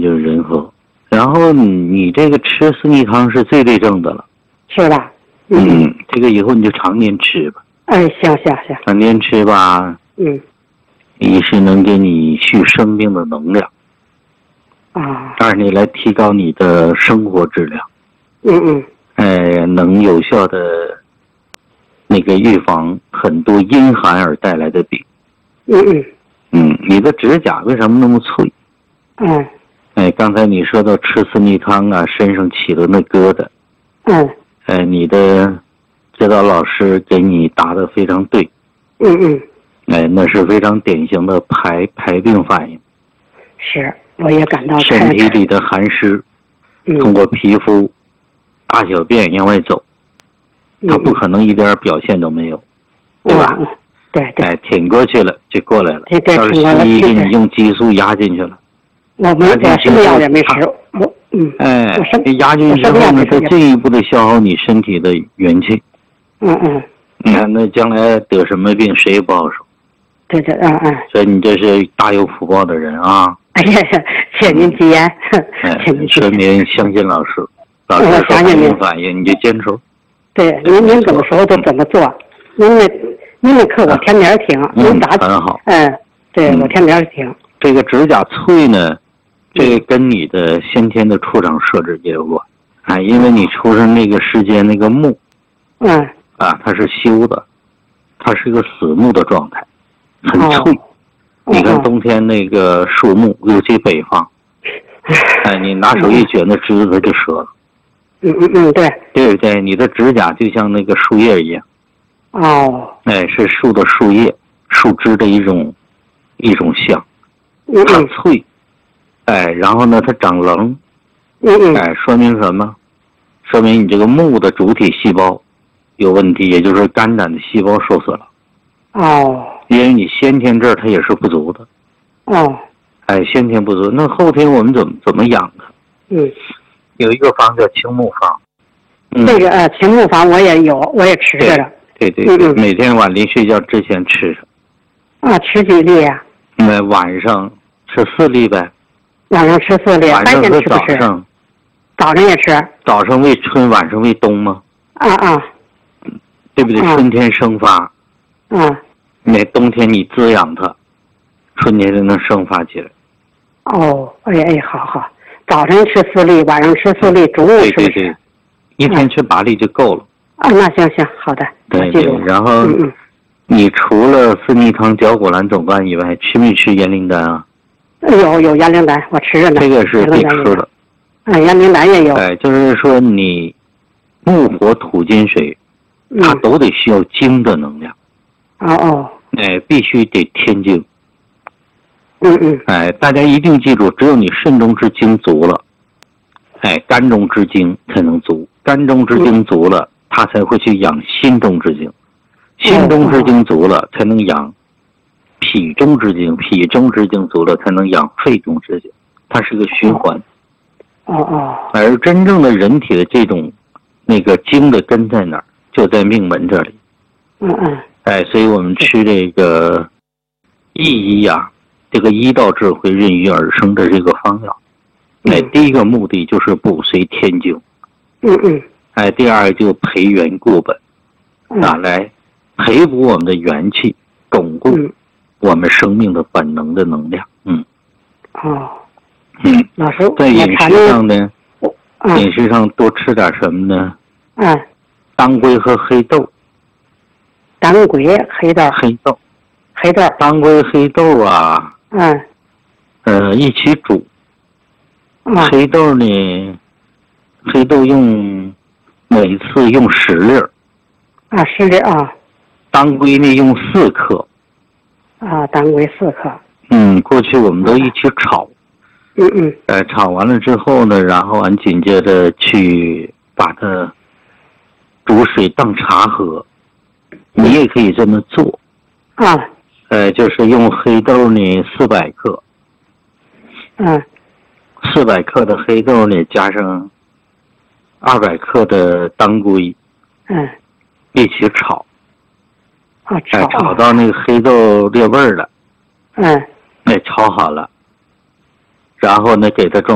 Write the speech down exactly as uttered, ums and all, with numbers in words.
就是人和。然后你这个吃四逆汤是最对症的了， 是吧？ 嗯，嗯这个以后你就常年吃吧。 哎，行行行， 常年吃吧。 嗯， 一是能给你续生命的能量， 啊， 二你来提高你的生活质量， 嗯嗯， 呃，能有效的那个预防很多阴寒而带来的病。 嗯嗯， 嗯，你的指甲为什么那么脆？ 嗯， 哎，刚才你说到吃四逆汤啊，身上起了那疙瘩。 嗯， 哎，你的指导老师给你答得非常对。 嗯嗯， 哎，那是非常典型的排排病反应。 是，我也感到身体里的寒湿通过皮肤、大小便往外走， 嗯、 它不可能一点表现都没有， 嗯、 对吧？ 嗯、对对。 哎，挺过去了就过来了。 对对， 要是西医给你用激素压进去了， 我没，我什么药也没吃，我嗯， 哎，压进去之后呢，它进一步的消耗你身体的元气。 嗯嗯。 你看，那将来得什么病，谁也不好说。 对对，嗯嗯。 所以你这是大有福报的人啊！ 哎呀呀，谢您吉言。 哎，说明相信老师，老师说排病反应你就坚持。 对，您您怎么说就怎么做。您那您那课我天天听，您咋很好。 嗯，对我天天听。 这个指甲脆呢，这个跟你的先天的出生设置也有关。哎，因为你出生那个时间那个木， 嗯， 啊，它是修的，它是一个死木的状态，很脆。 哦你看冬天那个树木，尤其北方，哎，你拿手一卷，那枝子它就折了。 嗯嗯嗯，对。 对不对？你的指甲就像那个树叶一样。 哦。 哎，是树的树叶、树枝的一种一种像。 嗯它脆，哎，然后呢，它长棱。 嗯嗯。 哎，说明什么？说明你这个木的主体细胞有问题，也就是肝胆的细胞受损了。 哦。 因为你先天这儿它也是不足的。 哦。 哎，先天不足，那后天我们怎么怎么养它？ 嗯。 有一个方叫青木方。 嗯、这个呃，青木方我也有，我也吃着了。 对对对，嗯、每天晚临睡觉之前吃上。 啊，吃几粒呀、啊？ 那晚上吃四粒呗。 晚上吃四粒， 晚上和吃早上。 早上也吃。 早上为春，晚上为冬吗？ 啊啊。 对不对？ 啊、 春天生发。 啊。 那冬天你滋养它，春天就能生发起来。 哦，哎哎，好好，早晨吃四粒，晚上吃四粒，中午吃。 对对对，一天吃八粒就够了。 啊，那行行，好的， 对对。然后， 嗯嗯， 你除了四逆汤、绞股蓝总甘以外，吃没吃延灵丹啊？ 有有延灵丹，我吃着呢。 这个是必吃的。 啊，延灵丹也有。 哎，就是说你木火土金水，它都得需要精的能量。 哦哦。 哎，必须得天精。 嗯嗯。 哎，大家一定记住，只有你肾中之精足了，哎，肝中之精才能足。肝中之精足了，它才会去养心中之精，心中之精足了，才能养脾中之精，脾中之精足了，才能养肺中之精。它是个循环。 哦哦。 而真正的人体的这种那个精的根在哪儿？就在命门这里。 嗯嗯。 哎，所以我们吃这个益医呀，这个医道智慧孕育而生的这个方药，哎，第一个目的就是补髓天精。 嗯嗯。 哎，第二个就培元固本，啊，来培补我们的元气，巩固我们生命的本能的能量。嗯。 哦。 嗯。 老师， 在饮食上呢， 嗯、 饮食上多吃点什么呢？ 嗯。 当归和黑豆。 当归、黑豆。 黑豆。 黑豆。 当归、黑豆啊。 嗯。 呃，一起煮。 嗯。 黑豆呢？黑豆用每次用十粒儿。 啊，十粒啊。 当归呢用四克。 啊，当归四克。 嗯，过去我们都一起炒。 嗯嗯。 呃，炒完了之后呢，然后俺紧接着去把它煮水当茶喝。你也可以这么做。 啊。 呃，就是用黑豆呢四百克。 嗯。 四百克的黑豆呢，加上二百克的当归。 嗯。 一起炒。 啊，炒。 哎，炒到那个黑豆裂味儿了。 嗯。 哎，炒好了。然后呢，给它装。